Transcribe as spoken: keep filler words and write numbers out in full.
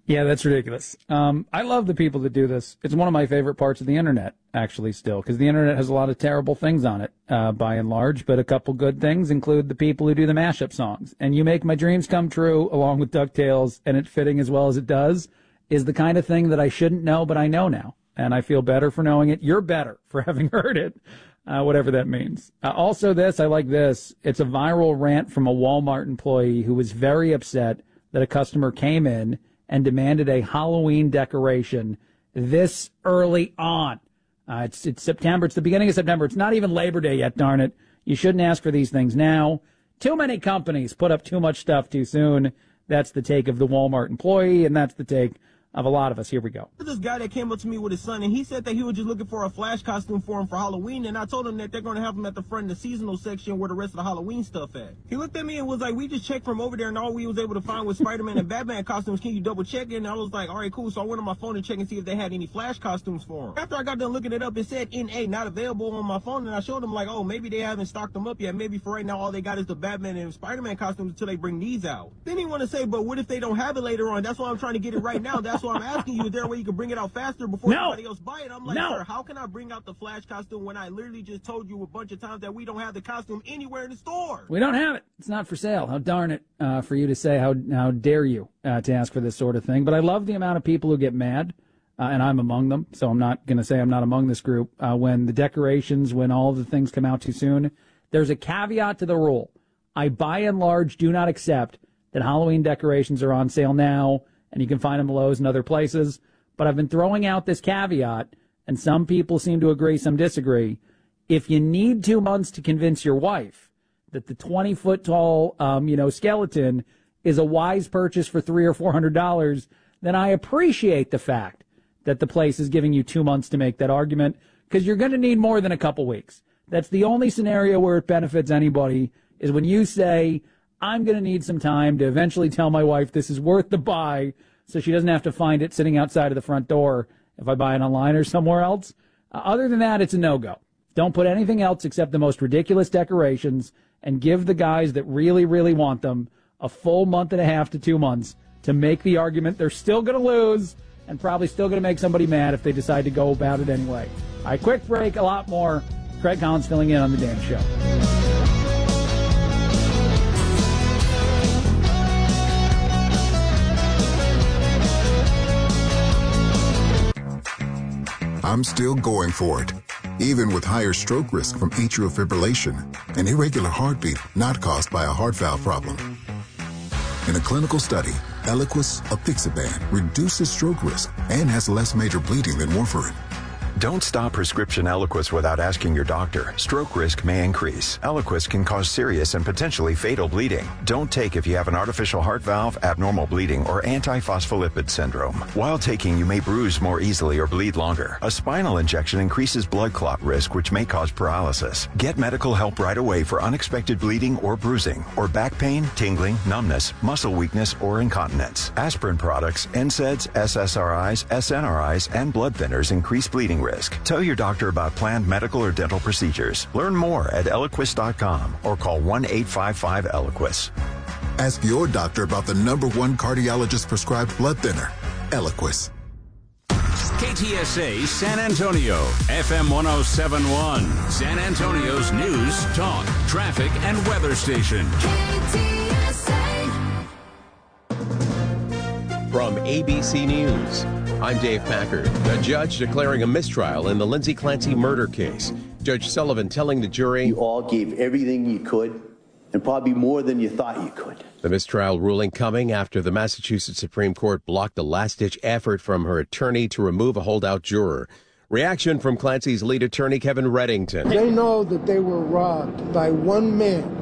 Yeah, that's ridiculous. Um, I love the people that do this. It's one of my favorite parts of the internet, actually, still, because the internet has a lot of terrible things on it, uh, by and large, but a couple good things include the people who do the mashup songs. And You Make My Dreams Come True, along with DuckTales, and it fitting as well as it does, is the kind of thing that I shouldn't know, but I know now. And I feel better for knowing it. You're better for having heard it, uh, whatever that means. Uh, also this, I like this. It's a viral rant from a Walmart employee who was very upset that a customer came in and demanded a Halloween decoration this early on. Uh, it's, it's September. It's the beginning of September. It's not even Labor Day yet, darn it. You shouldn't ask for these things now. Too many companies put up too much stuff too soon. That's the take of the Walmart employee, and that's the take of a lot of us. Here we go. This guy that came up to me with his son, and he said that he was just looking for a Flash costume for him for Halloween, and I told him that they're going to have him at the front of the seasonal section where the rest of the Halloween stuff at. He looked at me and was like, we just checked from over there, and all we was able to find was Spider-Man and Batman costumes. Can you double check it? And I was like, all right, cool. So I went on my phone and checked and see if they had any Flash costumes for him. After I got done looking it up, it said N A, not available on my phone, and I showed him like, oh, maybe they haven't stocked them up yet. Maybe for right now, all they got is the Batman and Spider-Man costumes until they bring these out. Then he want to say, but what if they don't have it later on? That's why I'm trying to get it right now. That's why I'm asking you, is there a way you can bring it out faster before no. everybody else buy it? I'm like, no. sir, how can I bring out the Flash costume when I literally just told you a bunch of times that we don't have the costume anywhere in the store? We don't have it. It's not for sale. How darn it uh, for you to say, how how dare you uh, to ask for this sort of thing. But I love the amount of people who get mad, uh, and I'm among them, so I'm not going to say I'm not among this group. Uh, when the decorations, when all the things come out too soon, there's a caveat to the rule. I, by and large, do not accept that Halloween decorations are on sale now, and you can find them at Lowe's and other places. But I've been throwing out this caveat, and some people seem to agree, some disagree. If you need two months to convince your wife that the twenty-foot tall, um, you know, skeleton is a wise purchase for three or four hundred dollars, then I appreciate the fact that the place is giving you two months to make that argument, because you're going to need more than a couple weeks. That's the only scenario where it benefits anybody, is when you say, I'm going to need some time to eventually tell my wife this is worth the buy, so she doesn't have to find it sitting outside of the front door if I buy it online or somewhere else. Uh, other than that, it's a no-go. Don't put anything else except the most ridiculous decorations, and give the guys that really, really want them a full month and a half to two months to make the argument. They're still going to lose and probably still going to make somebody mad if they decide to go about it anyway. All right, quick break, a lot more. Craig Collins filling in on The Dan Show. I'm still going for it, even with higher stroke risk from atrial fibrillation, an irregular heartbeat not caused by a heart valve problem. In a clinical study, Eliquis apixaban reduces stroke risk and has less major bleeding than warfarin. Don't stop prescription Eliquis without asking your doctor. Stroke risk may increase. Eliquis can cause serious and potentially fatal bleeding. Don't take if you have an artificial heart valve, abnormal bleeding, or antiphospholipid syndrome. While taking, you may bruise more easily or bleed longer. A spinal injection increases blood clot risk, which may cause paralysis. Get medical help right away for unexpected bleeding or bruising, or back pain, tingling, numbness, muscle weakness, or incontinence. Aspirin products, N SAIDs, S S R Is, S N R Is, and blood thinners increase bleeding risk. Tell your doctor about planned medical or dental procedures. Learn more at Eliquis dot com or call one eight five five Eliquis. Ask your doctor about the number one cardiologist prescribed blood thinner, Eliquis. K T S A San Antonio, F M one oh seven point one, San Antonio's news, talk, traffic, and weather station. K T S A. From A B C News, I'm Dave Packard. A judge declaring a mistrial in the Lindsay Clancy murder case. Judge Sullivan telling the jury, you all gave everything you could, and probably more than you thought you could. The mistrial ruling coming after the Massachusetts Supreme Court blocked a last-ditch effort from her attorney to remove a holdout juror. Reaction from Clancy's lead attorney, Kevin Reddington. They know that they were robbed by one man